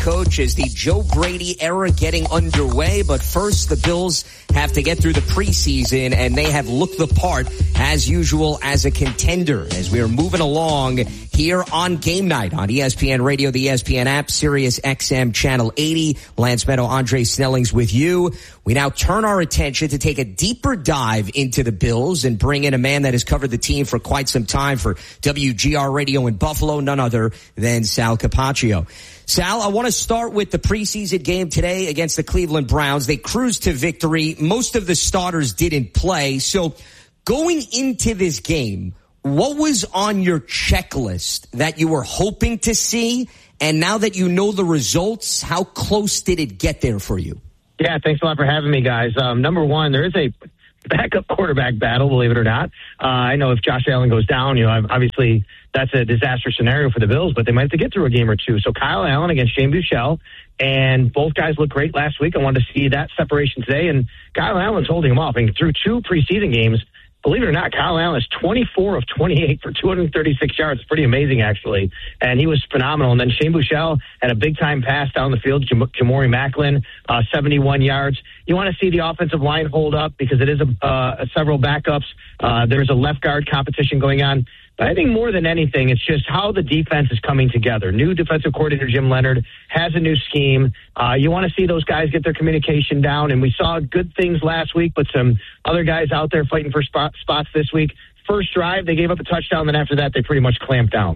coach, as the Joe Brady era getting underway. But first, the Bills have to get through the preseason, and they have looked the part, as usual, as a contender. As we are moving along here on Game Night on ESPN Radio, the ESPN app, Sirius XM Channel 80. Lance Meadow, Andre Snellings with you. We now turn our attention to take a deeper dive into the Bills and bring in a man that has covered the team for quite some time for WGR Radio in Buffalo, none other than Sal Capaccio. Sal, I want to start with the preseason game today against the Cleveland Browns. They cruised to victory. Most of the starters didn't play. So going into this game, what was on your checklist that you were hoping to see? And now that you know the results, how close did it get there for you? Yeah, thanks a lot for having me, guys. Number one, there is a backup quarterback battle, believe it or not. I know if Josh Allen goes down, obviously that's a disaster scenario for the Bills, but they might have to get through a game or two. So Kyle Allen against Shane Buechele, and both guys looked great last week. I wanted to see that separation today, and Kyle Allen's holding him off. And through two preseason games, believe it or not, Kyle Allen is 24 of 28 for 236 yards. It's pretty amazing, actually. And he was phenomenal. And then Shane Buechele had a big-time pass down the field. Jamori Macklin, 71 yards. You want to see the offensive line hold up because it is several backups. There's a left guard competition going on. But I think more than anything, it's just how the defense is coming together. New defensive coordinator Jim Leonard has a new scheme. You want to see those guys get their communication down, and we saw good things last week, but some other guys out there fighting for spots this week. First drive, they gave up a touchdown, then after that, they pretty much clamped down.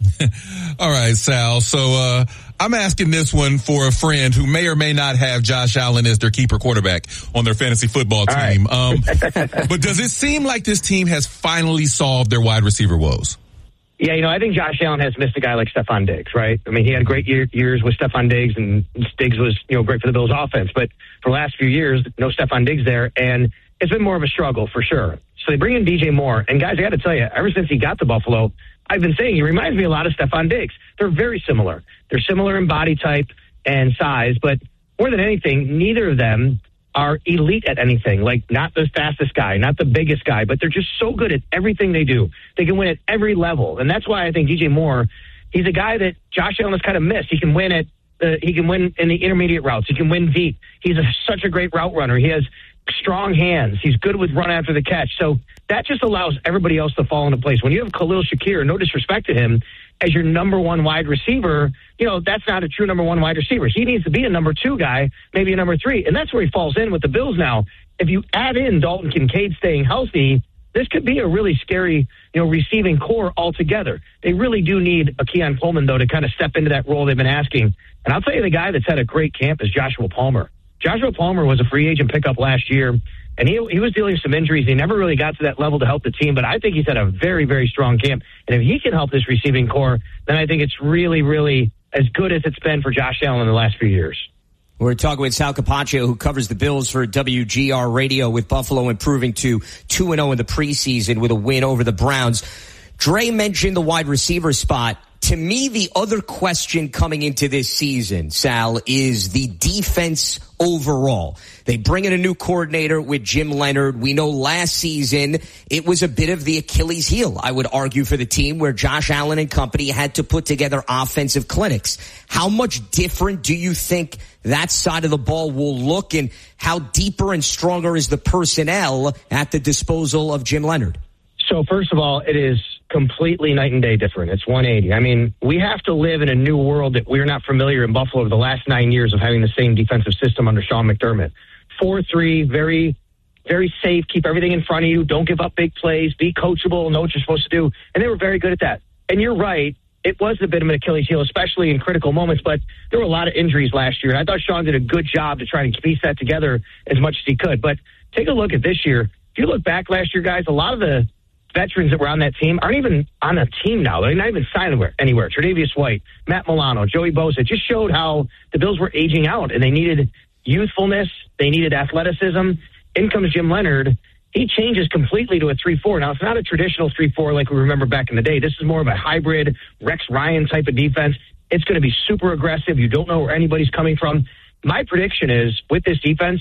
All right, Sal. So I'm asking this one for a friend who may or may not have Josh Allen as their keeper quarterback on their fantasy football team. Right. But does it seem like this team has finally solved their wide receiver woes? Yeah, I think Josh Allen has missed a guy like Stephon Diggs, right? I mean, he had great years with Stephon Diggs, and Diggs was, great for the Bills' offense. But for the last few years, no Stephon Diggs there, and it's been more of a struggle for sure. So they bring in DJ Moore, and guys, I got to tell you, ever since he got to Buffalo, I've been saying he reminds me a lot of Stephon Diggs. They're very similar. They're similar in body type and size, but more than anything, neither of them are elite at anything. Like, not the fastest guy, not the biggest guy, but they're just so good at everything they do. They can win at every level, and that's why I think DJ Moore, he's a guy that Josh Allen has kind of missed. He can win he can win in the intermediate routes. He can win deep. He's such a great route runner. He has strong hands. He's good with run after the catch. So that just allows everybody else to fall into place. When you have Khalil Shakir, no disrespect to him, as your number one wide receiver, that's not a true number one wide receiver. He needs to be a number two guy, maybe a number three. And that's where he falls in with the Bills now. If you add in Dalton Kincaid staying healthy, this could be a really scary, receiving core altogether. They really do need a Keon Coleman, though, to kind of step into that role they've been asking. And I'll tell you, the guy that's had a great camp is Joshua Palmer. Joshua Palmer was a free agent pickup last year, and he was dealing with some injuries. He never really got to that level to help the team, but I think he's had a very, very strong camp. And if he can help this receiving core, then I think it's really, really as good as it's been for Josh Allen in the last few years. We're talking with Sal Capaccio, who covers the Bills for WGR Radio, with Buffalo improving to 2-0 in the preseason with a win over the Browns. Dre mentioned the wide receiver spot. To me, the other question coming into this season, Sal, is the defense overall. They bring in a new coordinator with Jim Leonard. We know last season it was a bit of the Achilles heel, I would argue, for the team, where Josh Allen and company had to put together offensive clinics. How much different do you think that side of the ball will look, and how deeper and stronger is the personnel at the disposal of Jim Leonard? So first of all, it is completely night and day different. It's 180. I mean, we have to live in a new world that we're not familiar in Buffalo over the last 9 years of having the same defensive system under Sean McDermott. 4-3, very, very safe, keep everything in front of you, don't give up big plays, be coachable, know what you're supposed to do. And they were very good at that. And you're right, it was a bit of an Achilles heel, especially in critical moments, but there were a lot of injuries last year. And I thought Sean did a good job to try to piece that together as much as he could. But take a look at this year. If you look back last year, guys, a lot of the veterans that were on that team aren't even on a team now. They're not even signed anywhere. Tre'Davious White, Matt Milano, Joey Bosa just showed how the Bills were aging out, and they needed youthfulness. They needed athleticism. In comes Jim Leonard. He changes completely to a 3-4. Now, it's not a traditional 3-4 like we remember back in the day. This is more of a hybrid Rex Ryan type of defense. It's going to be super aggressive. You don't know where anybody's coming from. My prediction is, with this defense,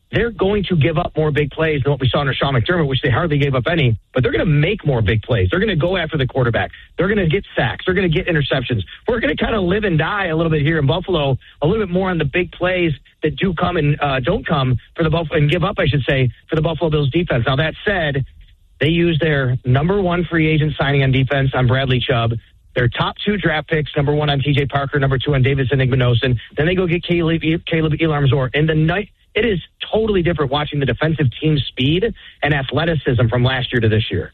they're going to give up more big plays than what we saw under Sean McDermott, which they hardly gave up any, but they're going to make more big plays. They're going to go after the quarterback. They're going to get sacks. They're going to get interceptions. We're going to kind of live and die a little bit here in Buffalo, a little bit more on the big plays that do come and don't come for the Buffalo, and give up, I should say, for the Buffalo Bills defense. Now, that said, they used their number one free agent signing on defense on Bradley Chubb, their top 2 draft picks, number 1 on TJ Parker, number 2 on Davidson Igbinosun. Then they go get Caleb Elarmzor. In the night, it is totally different watching the defensive team's speed and athleticism from last year to this year.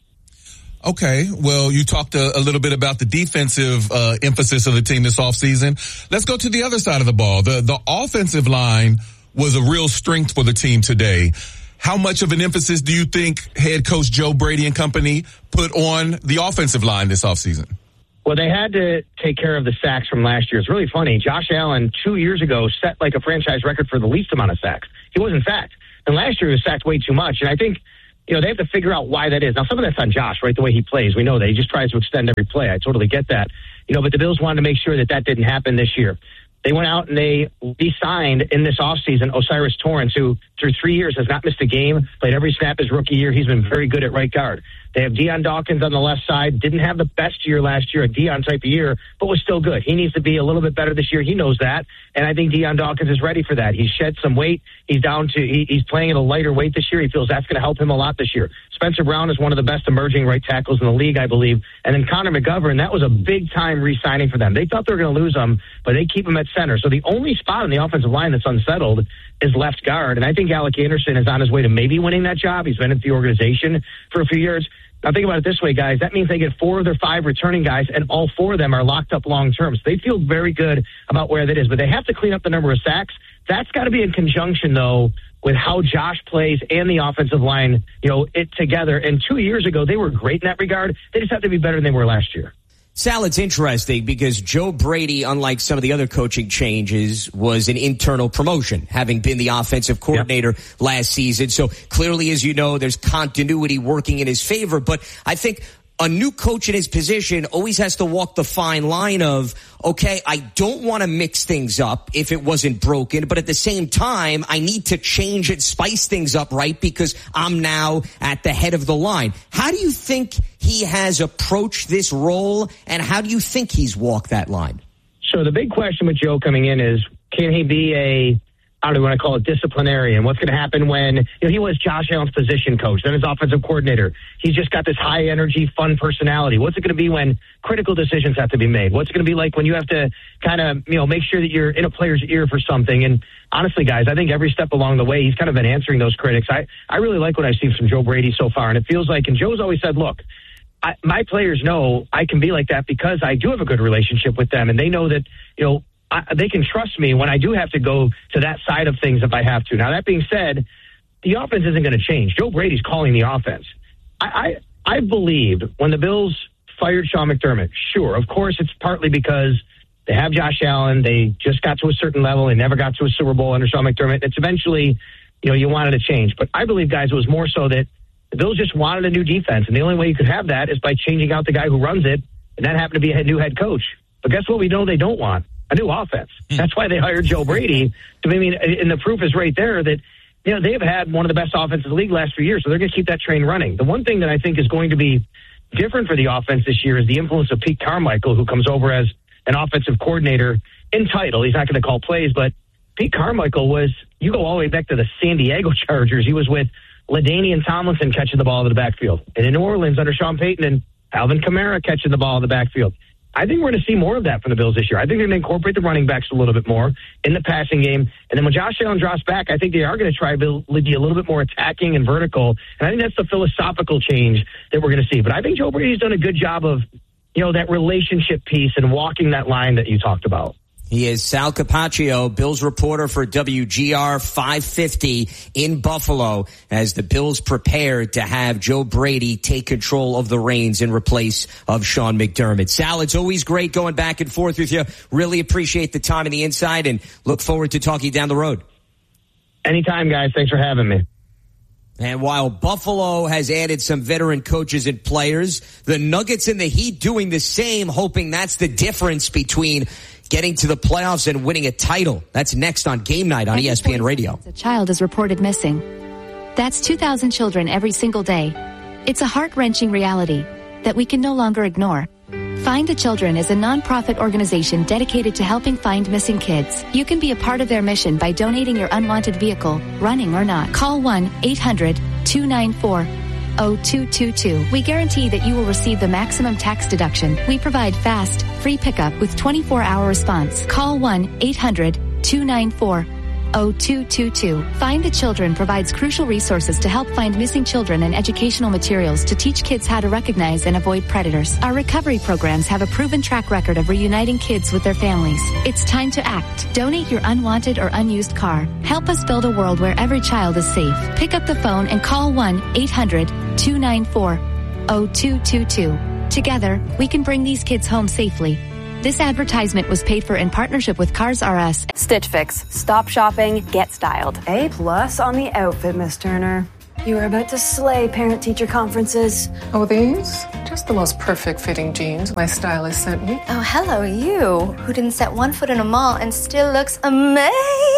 Okay, well, you talked a little bit about the defensive emphasis of the team this offseason. Let's go to the other side of the ball. The offensive line was a real strength for the team today. How much of an emphasis do you think head coach Joe Brady and company put on the offensive line this offseason? Well, they had to take care of the sacks from last year. It's really funny. Josh Allen 2 years ago set like a franchise record for the least amount of sacks. He wasn't sacked. And last year he was sacked way too much. And I think, they have to figure out why that is. Now, some of that's on Josh, right? The way he plays. We know that. He just tries to extend every play. I totally get that. But the Bills wanted to make sure that didn't happen this year. They went out and they re-signed in this offseason Osiris Torrance, who through 3 years has not missed a game, played every snap his rookie year. He's been very good at right guard. They have Deion Dawkins on the left side. Didn't have the best year last year, a Deion type of year, but was still good. He needs to be a little bit better this year. He knows that, and I think Deion Dawkins is ready for that. He's shed some weight. He's playing at a lighter weight this year. He feels that's going to help him a lot this year. Spencer Brown is one of the best emerging right tackles in the league, I believe. And then Connor McGovern, that was a big-time re-signing for them. They thought they were going to lose him, but they keep him at center. So the only spot on the offensive line that's unsettled is left guard, and I think Alec Anderson is on his way to maybe winning that job. He's been at the organization for a few years. Now, think about it this way, guys. That means they get 4 of their 5 returning guys, and all 4 of them are locked up long-term. So they feel very good about where that is. But they have to clean up the number of sacks. That's got to be in conjunction, though, with how Josh plays and the offensive line, it together. And 2 years ago, they were great in that regard. They just have to be better than they were last year. Sal, it's interesting because Joe Brady, unlike some of the other coaching changes, was an internal promotion, having been the offensive coordinator last season. So clearly, as you know, there's continuity working in his favor. But I think a new coach in his position always has to walk the fine line of, okay, I don't want to mix things up if it wasn't broken, but at the same time, I need to change and spice things up, right? Because I'm now at the head of the line. How do you think he has approached this role, and how do you think he's walked that line? So the big question with Joe coming in is, can he be I don't know what I call it, disciplinarian? What's going to happen when he was Josh Allen's position coach, then his offensive coordinator? He's just got this high energy, fun personality. What's it going to be when critical decisions have to be made? What's it going to be like when you have to kind of make sure that you're in a player's ear for something? And honestly, guys, I think every step along the way, he's kind of been answering those critics. I really like what I've seen from Joe Brady so far, and it feels like, and Joe's always said, look, my players know I can be like that because I do have a good relationship with them, and they know that they can trust me when I do have to go to that side of things if I have to. Now, that being said, the offense isn't going to change. Joe Brady's calling the offense. I believe when the Bills fired Sean McDermott, sure, of course, it's partly because they have Josh Allen. They just got to a certain level. They never got to a Super Bowl under Sean McDermott. It's eventually, you wanted to change. But I believe, guys, it was more so that the Bills just wanted a new defense. And the only way you could have that is by changing out the guy who runs it. And that happened to be a new head coach. But guess what we know they don't want? A new offense. That's why they hired Joe Brady. And the proof is right there that they've had one of the best offenses in the league last few years, so they're going to keep that train running. The one thing that I think is going to be different for the offense this year is the influence of Pete Carmichael, who comes over as an offensive coordinator in title. He's not going to call plays, but Pete Carmichael you go all the way back to the San Diego Chargers. He was with LaDainian Tomlinson catching the ball in the backfield. And in New Orleans under Sean Payton and Alvin Kamara catching the ball in the backfield. I think we're going to see more of that from the Bills this year. I think they're going to incorporate the running backs a little bit more in the passing game. And then when Josh Allen drops back, I think they are going to try to be a little bit more attacking and vertical. And I think that's the philosophical change that we're going to see. But I think Joe Brady's done a good job of, that relationship piece and walking that line that you talked about. He is Sal Capaccio, Bills reporter for WGR 550 in Buffalo, as the Bills prepare to have Joe Brady take control of the reins in replace of Sean McDermott. Sal, it's always great going back and forth with you. Really appreciate the time and the insight, and look forward to talking down the road. Anytime, guys. Thanks for having me. And while Buffalo has added some veteran coaches and players, the Nuggets and the Heat doing the same, hoping that's the difference between getting to the playoffs and winning a title. That's next on Game Night on ESPN Radio. A child is reported missing. That's 2,000 children every single day. It's a heart-wrenching reality that we can no longer ignore. Find the Children is a non-profit organization dedicated to helping find missing kids. You can be a part of their mission by donating your unwanted vehicle, running or not. Call 1-800-294-0222. We guarantee that you will receive the maximum tax deduction. We provide fast, free pickup with 24-hour response. Call 1-800-294-0222. Find the Children provides crucial resources to help find missing children and educational materials to teach kids how to recognize and avoid predators. Our recovery programs have a proven track record of reuniting kids with their families. It's time to act. Donate your unwanted or unused car. Help us build a world where every child is safe. Pick up the phone and call 1-800-294-0222. Together, we can bring these kids home safely. This advertisement was paid for in partnership with Cars R Us. Stitch Fix. Stop shopping, get styled. A+ on the outfit, Miss Turner. You are about to slay parent-teacher conferences. Oh, these? Just the most perfect fitting jeans my stylist sent me. Oh, hello, you, who didn't set one foot in a mall and still looks amazing.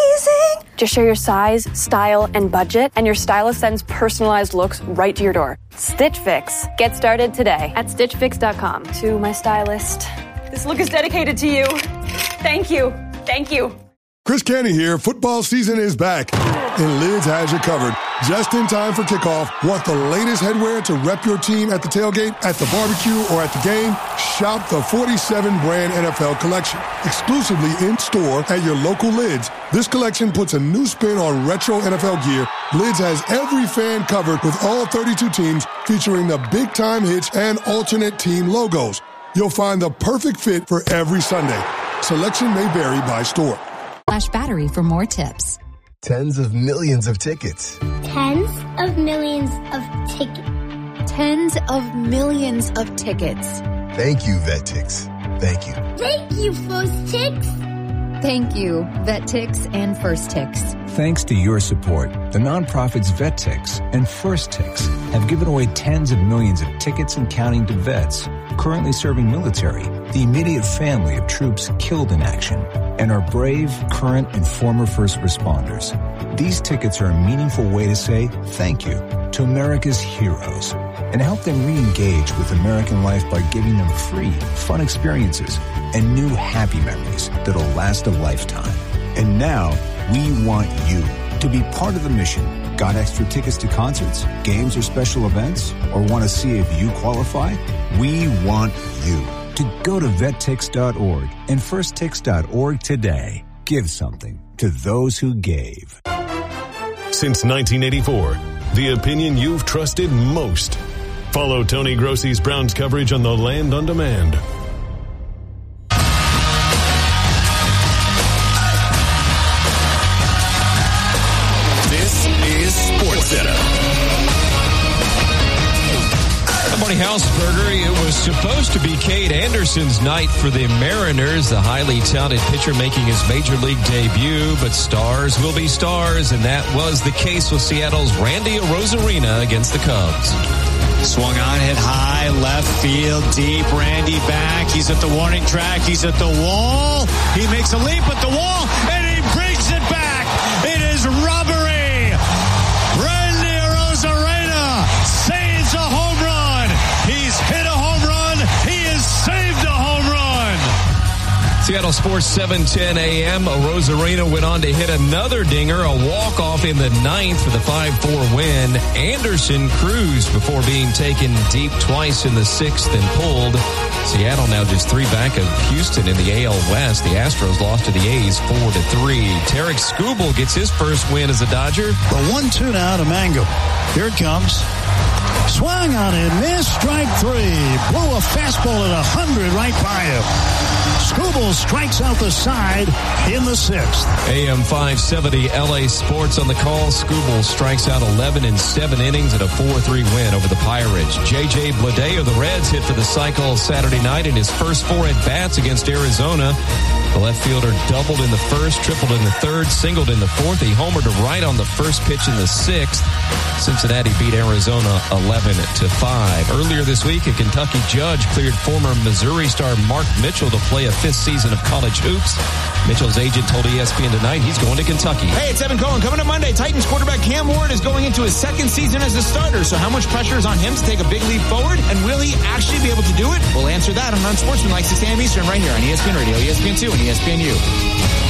Just share your size, style, and budget, and your stylist sends personalized looks right to your door. Stitch Fix. Get started today at StitchFix.com. To my stylist. This look is dedicated to you. Thank you. Thank you. Chris Canty here. Football season is back, and Lids has you covered. Just in time for kickoff. Want the latest headwear to rep your team at the tailgate, at the barbecue, or at the game? Shop the 47-brand NFL collection. Exclusively in-store at your local Lids. This collection puts a new spin on retro NFL gear. Lids has every fan covered with all 32 teams, featuring the big-time hits and alternate team logos. You'll find the perfect fit for every Sunday. Selection may vary by store. Flash Battery for more tips. Tens of millions of tickets. Tens of millions of tickets. Tens of millions of tickets. Thank you, VetTix. Thank you. Thank you, First Tix. Thank you, VetTix and First Tix. Thanks to your support, the nonprofits VetTix and First Tix have given away tens of millions of tickets and counting to vets currently serving military, the immediate family of troops killed in action, and our brave, current, and former first responders. These tickets are a meaningful way to say thank you to America's heroes and help them re-engage with American life by giving them free, fun experiences and new happy memories that'll last a lifetime. And now, we want you to be part of the mission. Got extra tickets to concerts, games, or special events? Or want to see if you qualify? We want you to go to vettix.org and firsttix.org today. Give something to those who gave. Since 1984, the opinion you've trusted most. Follow Tony Grossi's Browns coverage on The Land on Demand. This is SportsCenter. Good morning, Hausberger. It was supposed to be Cade Anderson's night for the Mariners, the highly talented pitcher making his major league debut, but stars will be stars, and that was the case with Seattle's Randy Arozarena against the Cubs. Swung on, hit high, left field, deep. Randy back. He's at the warning track. He's at the wall. He makes a leap at the wall, and he brings it back. It is robbery. Randy Arozarena saves a home run. He's hit a home run. He has saved a home run. Seattle Sports 7:10 a.m. Arozarena went on to hit another dinger, a walk-off in the ninth for the 5-4 win. Anderson cruised before being taken deep twice in the sixth and pulled. Seattle now just 3 back of Houston in the AL West. The Astros lost to the A's 4-3. Tarek Skubal gets his first win as a Dodger. The 1-2 now to Mango. Here it comes. Swung on and missed. Strike 3. Blew a fastball at 100 right by him. Skubal strikes out the side in the 6th. AM 570 LA Sports on the call. Skubal strikes out 11 in 7 innings at a 4-3 win over the Pirates. J.J. Bleday of the Reds hit for the cycle Saturday night in his first 4 at-bats against Arizona. The left fielder doubled in the first, tripled in the third, singled in the fourth. He homered to right on the first pitch in the 6th. Cincinnati beat Arizona 11-5. Earlier this week, a Kentucky judge cleared former Missouri star Mark Mitchell to play a 5th season of college hoops. Mitchell's agent told ESPN tonight he's going to Kentucky. Hey, it's Evan Cohen. Coming up Monday, Titans quarterback Cam Ward is going into his 2nd season as a starter. So how much pressure is on him to take a big leap forward? And will he actually be able to do it? We'll answer that on Unsportsmanlike 6 a.m. Eastern right here on ESPN Radio, ESPN2, and ESPNU.